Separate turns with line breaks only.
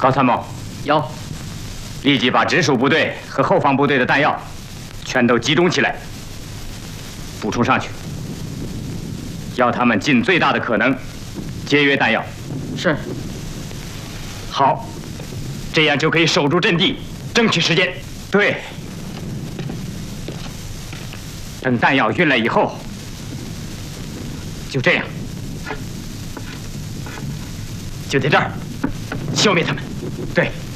高参谋，
有。
立即把直属部队和后方部队的弹药全都集中起来，补充上去，要他们尽最大的可能节约弹药。
是。
好，这样就可以守住阵地，争取时间。对。等弹药运来以后，就这样，就在这儿消灭他们。对。